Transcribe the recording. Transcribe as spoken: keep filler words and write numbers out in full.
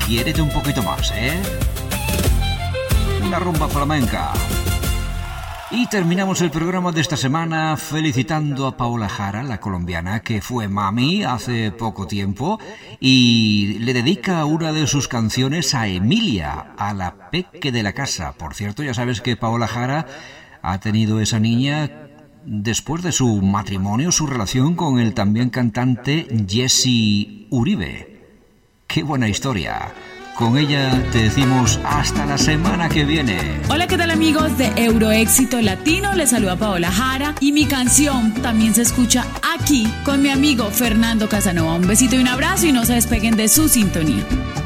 quiérete un poquito más, ¿eh? Una rumba flamenca. Y terminamos el programa de esta semana felicitando a Paola Jara, la colombiana, que fue mami hace poco tiempo, y le dedica una de sus canciones a Emilia, a la peque de la casa. Por cierto, ya sabes que Paola Jara ha tenido esa niña después de su matrimonio, su relación con el también cantante Jesse Uribe. ¡Qué buena historia! Con ella te decimos hasta la semana que viene. Hola, ¿qué tal amigos de Euroéxito Latino? Les saluda Paola Jara y mi canción también se escucha aquí con mi amigo Fernando Casanova. Un besito y un abrazo y no se despeguen de su sintonía.